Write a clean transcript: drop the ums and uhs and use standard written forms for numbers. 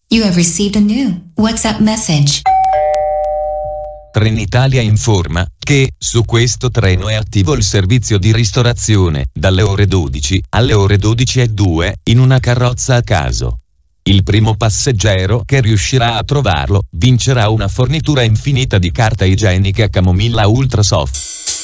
You have received a new WhatsApp message. Trenitalia informa che su questo treno è attivo il servizio di ristorazione dalle ore 12 alle ore 12:02 in una carrozza a caso. Il primo passeggero che riuscirà a trovarlo vincerà una fornitura infinita di carta igienica Camomilla Ultra Soft.